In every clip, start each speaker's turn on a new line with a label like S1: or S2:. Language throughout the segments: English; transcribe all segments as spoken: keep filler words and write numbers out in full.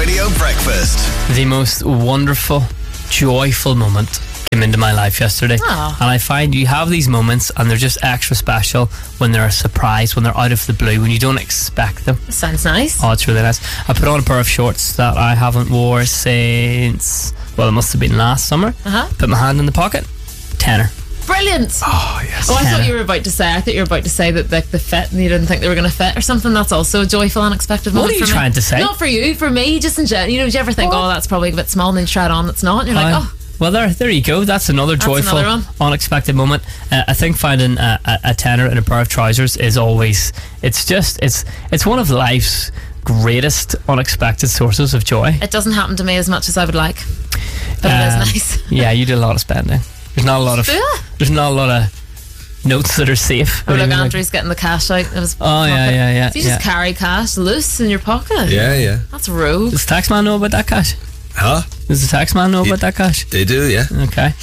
S1: Radio Breakfast.
S2: The most wonderful, joyful moment came into my life yesterday.
S3: Aww.
S2: And I find you have these moments and they're just extra special when they're a surprise, when they're out of the blue, when you don't expect them.
S3: Sounds nice.
S2: Oh, it's really nice. I put on a pair of shorts that I haven't wore since, well, it must have been last summer.
S3: Uh-huh.
S2: Put my hand in the pocket. Tenner.
S3: Brilliant.
S1: Oh, yes.
S3: Oh, I
S2: Tenner.
S3: thought you were about to say I thought you were about to say that the, the fit and you didn't think they were going to fit or something. That's also a joyful, unexpected
S2: What
S3: moment
S2: are you
S3: for me.
S2: trying to say?
S3: Not for you, for me, just in general. You know, do you ever think,
S2: What?
S3: oh, that's probably a bit small, and then you try it on, it's not, and you're like,
S2: Uh,
S3: oh,
S2: Well, there, there you go. That's another
S3: That's
S2: joyful,
S3: another one.
S2: unexpected moment. Uh, I think finding a, a, a tenner in a pair of trousers is always. It's just. It's. It's one of life's greatest unexpected sources of joy.
S3: it doesn't happen to me as much as I would like, but
S2: Um,
S3: it is nice.
S2: Yeah, you do a lot of spending. There's not a lot of.
S3: Yeah.
S2: There's not a lot of notes that are safe.
S3: Oh, look,
S2: Anything like-
S3: Andrew's getting the cash out of his
S2: Oh, yeah,
S3: pocket.
S2: yeah, yeah,
S3: So you just
S2: yeah.
S3: carry cash loose in your pocket?
S1: Yeah, yeah.
S3: That's rogue.
S2: Does the taxman know about that cash?
S1: Huh?
S2: Does the taxman know about that cash?
S1: They do, yeah.
S2: Okay.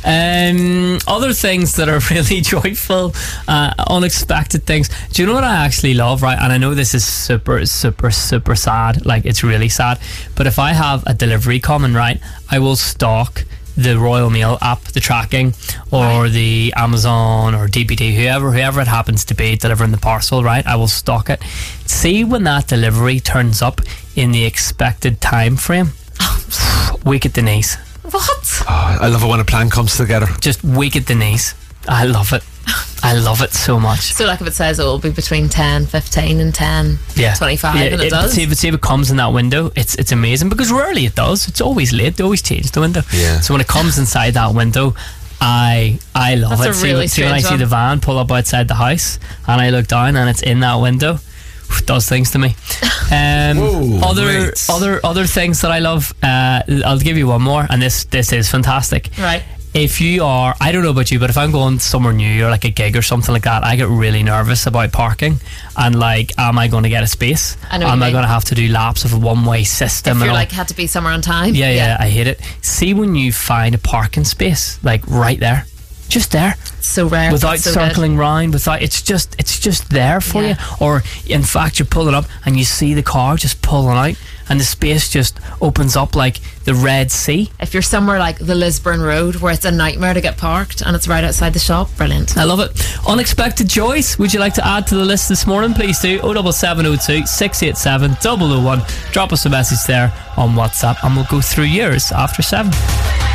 S2: Um, other things that are really joyful, uh, unexpected things. Do you know what I actually love, right? And I know this is super, super, super sad. Like, it's really sad. But if I have a delivery coming, right, I will stalk the Royal Mail app, the tracking, or the Amazon or D P D, whoever whoever it happens to be delivering the parcel, right? I will stalk it. See when that delivery turns up in the expected time frame. Weak at the knees.
S3: What?
S1: Oh, I love it when a plan comes together.
S2: Just weak at the knees. I love it. I love it so much.
S3: So, like, if it says it will be between ten fifteen and ten
S2: Yeah,
S3: twenty-five,
S2: yeah,
S3: and it,
S2: it-
S3: does.
S2: See if, it, see if it comes in that window, it's it's amazing because rarely it does. It's always late. They always change the window.
S1: Yeah.
S2: So when it comes inside that window, I I love
S3: That's
S2: it.
S3: a
S2: See,
S3: really
S2: when- see when I
S3: strange
S2: see the
S3: one.
S2: van pull up outside the house and I look down and it's in that window. It does things to me. Um,
S1: Whoa,
S2: other
S1: mate.
S2: other other things that I love. Uh, I'll give you one more, and this this is fantastic.
S3: Right.
S2: If you are, I don't know about you, but if I'm going somewhere new or like a gig or something like that, I get really nervous about parking and like, am I going to get a space?
S3: I know what
S2: Am
S3: you
S2: I
S3: mean.
S2: going to have to do laps of a one-way system?
S3: If
S2: and
S3: you're
S2: all?
S3: like, had to be somewhere on time.
S2: yeah, yeah, I hate it. See when you find a parking space, like right there, just there,
S3: So rare.
S2: without
S3: It's so
S2: circling round, without it's just it's just there for
S3: Yeah.
S2: you. Or in fact, you're pulling up and you see the car just pulling out, and the space just opens up like the Red Sea.
S3: good. If you're somewhere like the Lisburn Road where it's a nightmare to get parked and it's right outside the shop, brilliant.
S2: I love it. Unexpected joys. Would you like to add to the list this morning? Please do. oh seven seven oh two, six eight seven, double oh one. Drop us a message there on WhatsApp and we'll go through yours after seven.